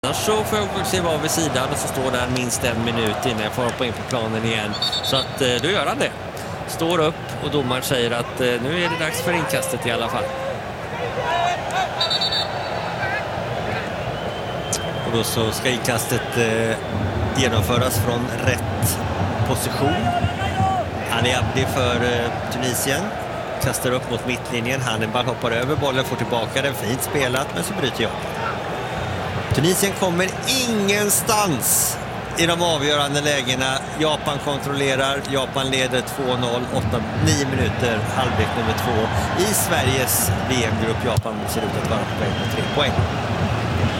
Så får jag se vad vid sidan och så står där minst en minut innan jag får hoppa in på planen igen. Så att då gör han det. Står upp och domaren säger att nu är det dags för inkastet i alla fall. Och då så ska inkastet genomföras från rätt position. Ali Abdi för Tunisien. Kastar upp mot mittlinjen. Hannibal hoppar över bollen, får tillbaka den. Fint spelat, men så bryter jag. Tunisien kommer ingenstans i de avgörande lägena. Japan kontrollerar. Japan leder 2-0. 9 minuter, halvlek nummer 2 i Sveriges VM-grupp. Japan ser ut att vara på väg med 3 poäng.